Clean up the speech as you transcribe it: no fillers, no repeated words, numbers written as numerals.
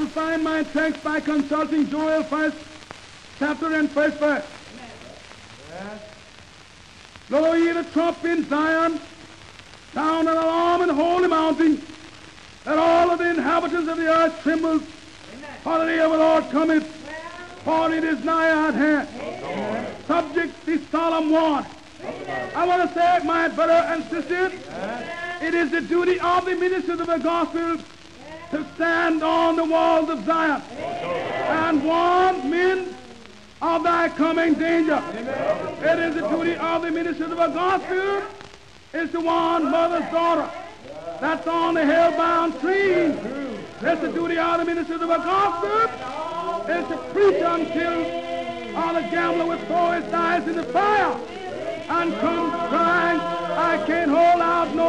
find my text by consulting Joel 1st chapter and 1st verse. Yes. Blow ye the trump in Zion, sound an alarm in holy mountain, that all of the inhabitants of the earth tremble, for the day of the Lord cometh, for it is nigh at hand. Subject the solemn warning. I want to say, my brother and sister, it is the duty of the ministers of the gospel to stand on the walls of Zion and warn men of thy coming danger. It is the duty of the ministers of the gospel is to warn mother's daughter that's on the hell-bound tree. It's the duty of the ministers of the gospel is to preach until all the gambler will throw his dice in the fire and come crying, I can't hold out no